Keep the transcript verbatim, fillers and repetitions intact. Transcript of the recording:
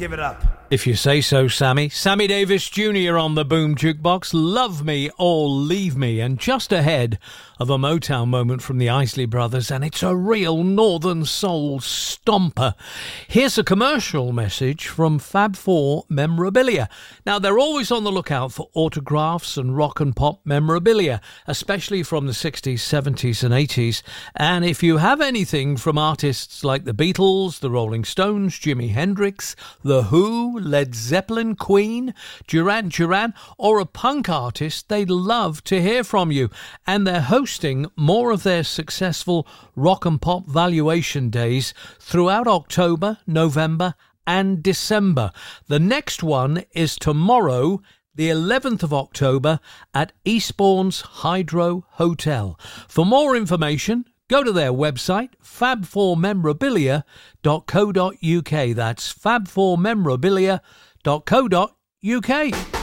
give it up. If you say so, Sammy. Sammy Davis Junior on the Boom Jukebox. Love Me or Leave Me. And just ahead of a Motown moment from the Isley Brothers, and it's a real Northern Soul stomper. Here's a commercial message from Fab Four Memorabilia. Now, they're always on the lookout for autographs and rock and pop memorabilia, especially from the sixties, seventies and eighties. And if you have anything from artists like the Beatles, the Rolling Stones, Jimi Hendrix, The Who, Led Zeppelin, Queen, Duran Duran, or a punk artist, they'd love to hear from you. And they're hosting more of their successful rock and pop valuation days throughout October, November and December. The next one is tomorrow, the eleventh of October, at Eastbourne's Hydro Hotel. For more information, go to their website, fab four memorabilia dot co dot uk. That's fab four memorabilia dot co dot uk.